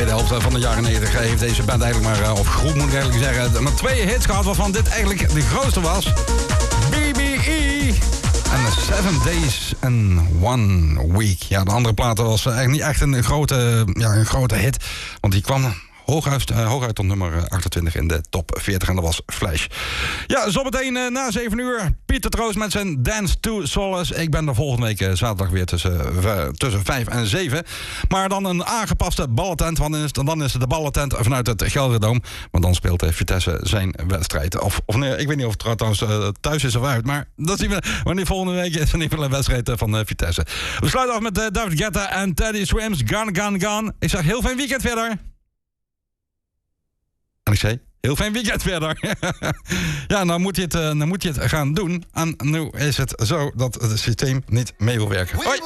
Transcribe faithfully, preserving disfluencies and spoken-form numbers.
tweede helft van de jaren negentig heeft deze band eigenlijk maar, of groep moet ik eigenlijk zeggen, maar twee hits gehad waarvan dit eigenlijk de grootste was. B B E en Seven Days and One Week. Ja, de andere platen was eigenlijk niet echt een grote, ja, een grote hit, want die kwam hooguit, uh, hooguit tot nummer achtentwintig in de top veertig en dat was Flash. Ja, zometeen uh, na zeven uur Pieter Troost met zijn Dance to Solace. Ik ben er volgende week uh, zaterdag weer tussen, uh, tussen vijf en zeven. Maar dan een aangepaste ballentent, want dan is, dan is het de ballentent vanuit het Gelderdoom. Want dan speelt uh, Vitesse zijn wedstrijd. Of, of nee, ik weet niet of het trouwens uh, thuis is of uit, maar dat zien we wanneer volgende week is in ieder geval een wedstrijd uh, van uh, Vitesse. We sluiten af met uh, David Guetta en Teddy Swims, Gone, Gone, Gone. Ik zeg heel fijn weekend verder. En ik zei, heel fijn weekend verder. Ja, nou moet, je het, uh, nou moet je het gaan doen. En nu is het zo dat het systeem niet mee wil werken. Hoi!